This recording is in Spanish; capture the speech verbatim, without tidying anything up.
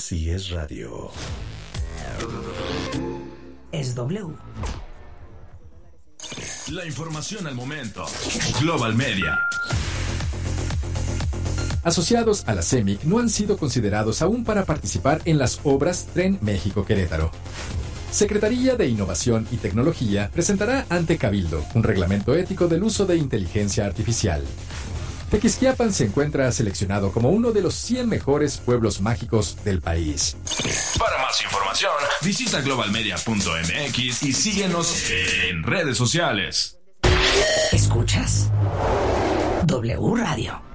Si es radio, es W. La información al momento. Global Media. Asociados a la C E M I C no han sido considerados aún para participar en las obras Tren México-Querétaro. Secretaría de Innovación y Tecnología presentará ante Cabildo un reglamento ético del uso de inteligencia artificial. Tequisquiapan se encuentra seleccionado como uno de los cien mejores pueblos mágicos del país. Para más información, visita global media punto m x y síguenos en redes sociales. ¿Escuchas? W Radio.